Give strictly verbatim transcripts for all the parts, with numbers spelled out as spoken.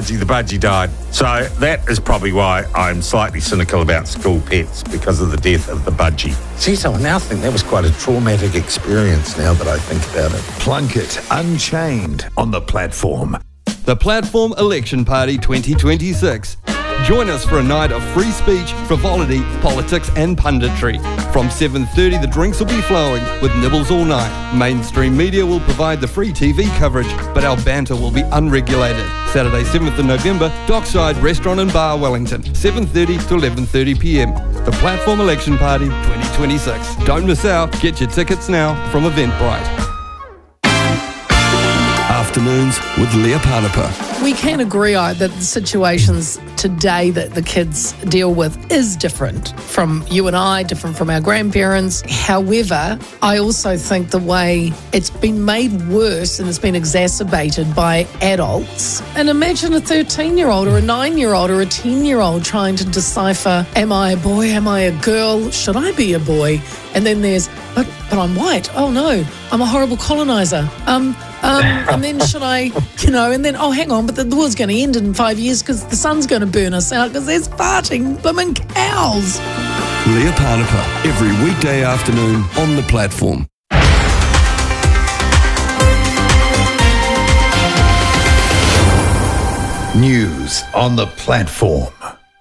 budgie, the budgie died. So that is probably why I'm slightly cynical about school pets, because of the death of the budgie. Geez, I now think that was quite a traumatic experience now that I think about it. Plunkett Unchained on the platform. The Platform Election Party twenty twenty-six. Join us for a night of free speech, frivolity, politics and punditry. From seven thirty, the drinks will be flowing with nibbles all night. Mainstream media will provide the free T V coverage, but our banter will be unregulated. Saturday, seventh of November, Dockside Restaurant and Bar, Wellington, seven thirty to eleven thirty p m. The Platform Election Party twenty twenty-six. Don't miss out. Get your tickets now from Eventbrite. Afternoons with Leah Panapa. We can agree uh, that the situations today that the kids deal with is different from you and I, different from our grandparents. However, I also think the way it's been made worse and it's been exacerbated by adults. And imagine a thirteen-year-old or a nine-year-old or a ten-year-old trying to decipher, am I a boy, am I a girl, should I be a boy? And then there's, but, but I'm white. Oh no, I'm a horrible colonizer. Um, um, and then should I, you know, and then, oh, hang on, but the, the world's going to end in five years because the sun's going to burn us out because there's farting blooming cows. Leah Panapa, every weekday afternoon on the platform. News on the platform.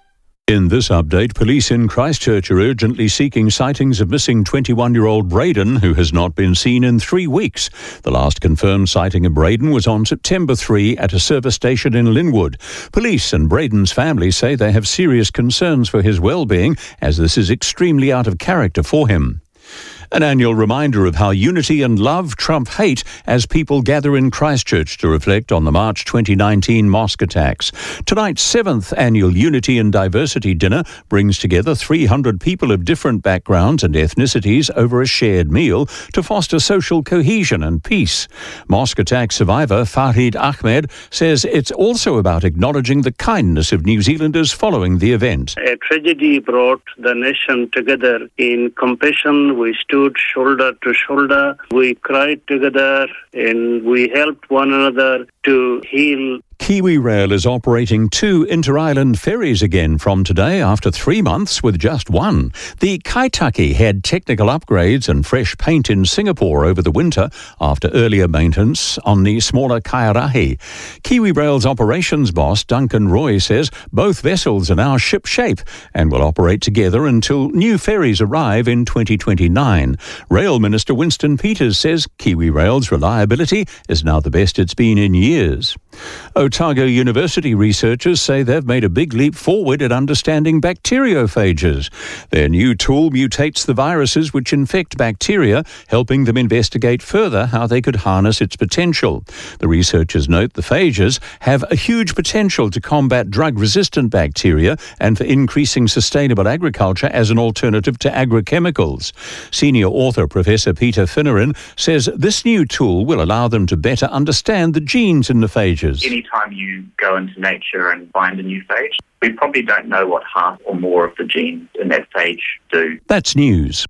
In this update, police in Christchurch are urgently seeking sightings of missing twenty-one-year-old Braden, who has not been seen in three weeks. The last confirmed sighting of Braden was on September third at a service station in Linwood. Police and Braden's family say they have serious concerns for his well-being, as this is extremely out of character for him. An annual reminder of how unity and love trump hate as people gather in Christchurch to reflect on the March twenty nineteen mosque attacks. Tonight's seventh annual Unity and Diversity Dinner brings together three hundred people of different backgrounds and ethnicities over a shared meal to foster social cohesion and peace. Mosque attack survivor Farid Ahmed says it's also about acknowledging the kindness of New Zealanders following the event. A tragedy brought the nation together in compassion. We stood shoulder to shoulder. We cried together and we helped one another to heal. KiwiRail is operating two inter-island ferries again from today after three months with just one. The Kaitaki had technical upgrades and fresh paint in Singapore over the winter after earlier maintenance on the smaller Kairahi. KiwiRail's operations boss, Duncan Roy, says both vessels are now ship-shape and will operate together until new ferries arrive in twenty twenty-nine. Rail Minister Winston Peters says KiwiRail's reliability is now the best it's been in years. Otago University researchers say they've made a big leap forward at understanding bacteriophages. Their new tool mutates the viruses which infect bacteria, helping them investigate further how they could harness its potential. The researchers note the phages have a huge potential to combat drug-resistant bacteria and for increasing sustainable agriculture as an alternative to agrochemicals. Senior author Professor Peter Finneran says this new tool will allow them to better understand the genes in the phages. Anytime you go into nature and find a new phage, we probably don't know what half or more of the genes in that phage do. That's news.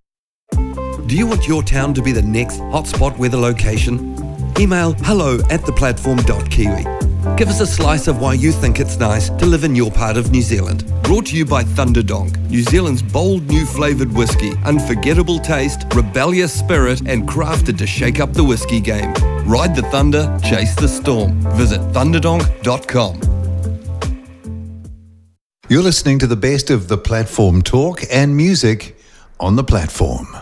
Do you want your town to be the next hotspot weather location? Email hello at theplatform.kiwi. Give us a slice of why you think it's nice to live in your part of New Zealand. Brought to you by Thunderdonk, New Zealand's bold new flavoured whiskey. Unforgettable taste, rebellious spirit, and crafted to shake up the whiskey game. Ride the thunder, chase the storm. Visit thunderdonk dot com. You're listening to the best of the platform talk and music on the platform.